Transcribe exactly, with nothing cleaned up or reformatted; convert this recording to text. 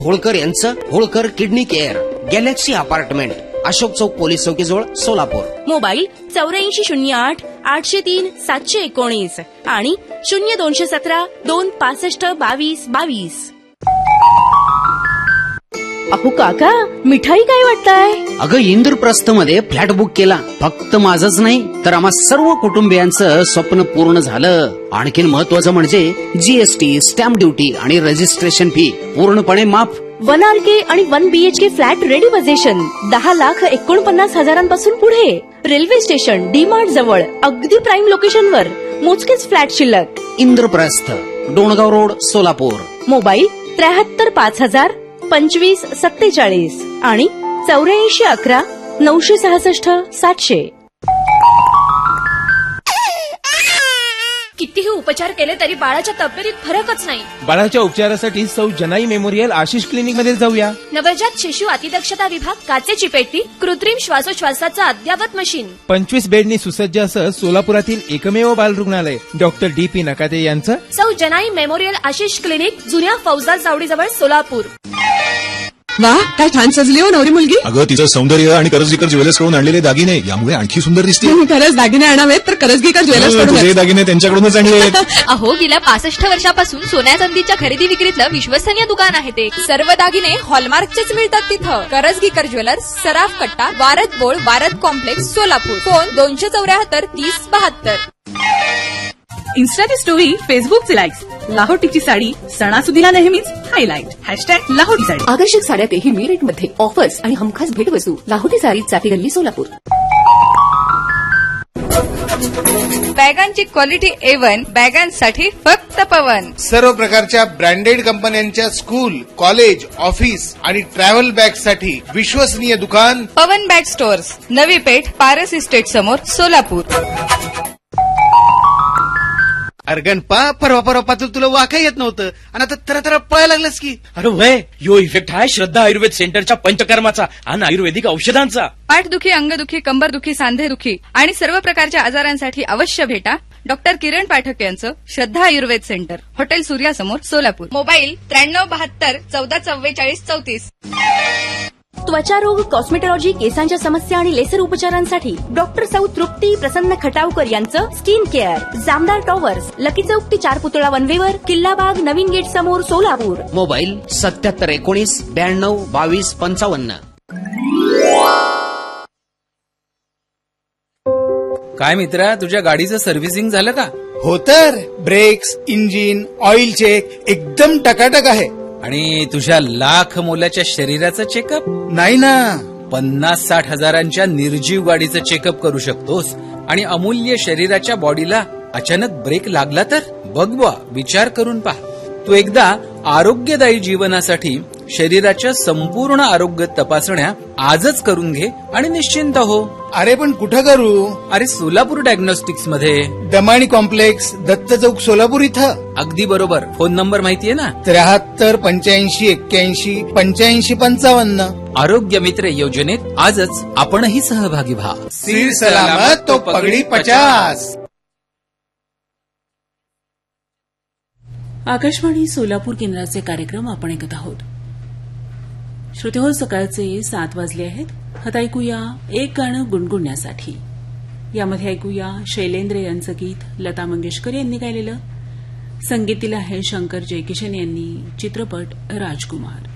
होळकर यांचं Holkar kidney care, Galaxy apartment, Ashok चौक police चौकीजवळ Solapur. Mobile चौऱ्याऐंशी शून्य आठ आठशे तीन सातशे एकोणीस आणि शून्य दोनशे सतरा दोन पासष्ट बावीस बावीस. अहो काका, मिठाई काय वाटताय? अगं इंद्रप्रस्थ मध्ये फ्लॅट बुक केला. फक्त माझंच नाही तर आम्हा सर्व कुटुंबियांचं स्वप्न पूर्ण झालं. आणखीन महत्वाचं म्हणजे जीएसटी, स्टॅम्प ड्युटी आणि रजिस्ट्रेशन फी पूर्णपणे माफ. वन आर के आणि one BHK flat ready position दहा लाख एकोणपन्नास हजारांपासून पुढे. रेल्वे स्टेशन, डी मार्ट जवळ, अगदी प्राईम लोकेशनवर. मोजकेच फ्लॅट शिल्लक. इंद्रप्रस्थ, डोणगाव रोड, सोलापूर. मोबाईल त्र्याहत्तर पाच हजार पंचवीस सत्तेचाळीस आणि चौऱ्याऐंशी अकरा नऊशे सहासष्ट सातशे. कितीही उपचार केले तरी बाळाच्या तब्येतीत फरकच नाही. बाळाच्या उपचारासाठी सौ जनाई मेमोरियल आशिष क्लिनिक मध्ये जाऊया. नवजात शिशु अतिदक्षता विभाग, काचेची पेटी, कृत्रिम श्वासोच्छवासाचं अद्ययावत मशीन, पंचवीस बेडनी सुसज्ज असं सोलापुरातील एकमेव बाल रुग्णालय डॉक्टर डी पी नकाते यांचं. सौ जनाई मेमोरियल आशिष क्लिनिक, जुन्या फौजा चावडीजवळ, सोलापूर. वा, काय छान सजली हो नवरी मुलगी. अगं तिचं सौंदर्य आणि करजगीकर ज्वेलर्स कडून आणलेले दागिने यामुळे आणखी सुंदर दिसते. खरंच दागिने आणावेत तर करजगीकर ज्वेलर्स कडून. हे दागिने त्यांच्याकडूनच आणले. अहो, गेल्या पासष्ट वर्षापासून सोन्या चांदीच्या खरेदी विक्रीतलं विश्वसनीय दुकान आहे ते. सर्व दागिने हॉलमार्कचेच मिळतात तिथं. करजगीकर ज्वेलर्स, सराफ कट्टा, Word बोळ, Word complex, Solapur. Phone दोनशे चौऱ्याहत्तर तीस बहात्तर. इन्स्टाची स्टोरी, फेसबुकचे लाईक्स, लाहोटीची साडी सणासुदीला नेहमीच हायलाईट. हॅशटॅग लाहोटी साडी. आकर्षक साड्या तेही मी रेट मध्ये, ऑफर्स आणि हमखास भेटवस्तू. लाहोटी साडी, चाफी गल्ली, सोलापूर. बॅगांची क्वालिटी ए वन, बॅगांसाठी फक्त पवन. सर्व प्रकारच्या ब्रँडेड कंपन्यांच्या स्कूल, कॉलेज, ऑफिस आणि ट्रॅव्हल बॅगसाठी विश्वसनीय दुकान पवन bag stores, Navi Peth, Paras estate समोर, सोलापूर. अरे गणपा, परवा परवा पात्र तुला वाका येत नव्हतं आणि आता तर तर पळायला लागलास की. अरे वय, यो इफेक्ट आहे श्रद्धा आयुर्वेद सेंटरच्या पंचकर्माचा आणि आयुर्वेदिक औषधांचा. पाठदुखी, अंगदुखी, कंबरदुखी, सांधेदुखी आणि सर्व प्रकारच्या आजारांसाठी अवश्य भेटा डॉक्टर किरण पाठक यांचं श्रद्धा Ayurveda centre, hotel सूर्यासमोर, Solapur. Mobile त्र्याण्णव बहात्तर चौदा चव्वेचाळीस चौतीस. त्वचारोग, कॉस्मेटॉलॉजी, केसांच्या समस्या आणि लेसर उपचारांसाठी डॉक्टर सौ तृप्ती प्रसन्न खटावकर यांचं skin care, Jamdar towers, lucky चौक ते चार पुतळा वनवेवर, किल्लाबाग, नवीन गेट समोर, सोलापूर. मोबाईल सत्याहत्तर एकोणीस ब्याण्णव बावीस पंचावन्न. काय मित्रा, तुझ्या गाडीचं सर्व्हिसिंग झालं का? हो तर, ब्रेक्स, इंजिन, ऑइल चेक एकदम टकाटक आहे. आणि तुझ्या लाख मोलाच्या शरीराचं चेकअप? नाही ना. पन्नास साठ हजारांच्या निर्जीव गाडीचं चेकअप करू शकतोस. आणि अमूल्य शरीराच्या बॉडीला अचानक ब्रेक लागला तर बघ बुवा, विचार करून पहा. तू एकदा आरोग्यदायी जीवनासाठी शरीराच्या संपूर्ण आरोग्य तपासण्या आजच करून घे आणि निश्चिंत हो. अरे पण कुठं करू? अरे सोलापूर डायग्नोस्टिक्स मध्ये, दमाणी कॉम्प्लेक्स, दत्त चौक, सोलापूर इथं. अगदी बरोबर. फोन नंबर माहितीये ना? त्र्याहत्तर पंच्याऐंशी एक्क्याऐंशी पंच्याऐंशी पंचावन्न. आरोग्य मित्र योजनेत आजच आपणही सहभागी व्हा. सिर सलामत तो पगडी पचास. आकाशवाणी सोलापूर केंद्राचे कार्यक्रम आपण ऐकत आहोत. श्रोतेहो, सकाळचे सात वाजले आहेत. आता ऐकूया एक गाणं गुणगुणण्यासाठी. यामध्ये ऐकूया शैलेंद्र यांचं गीत लता मंगेशकर यांनी गायलेलं. संगीत दिलं आहे शंकर जयकिशन यांनी. चित्रपट राजकुमार.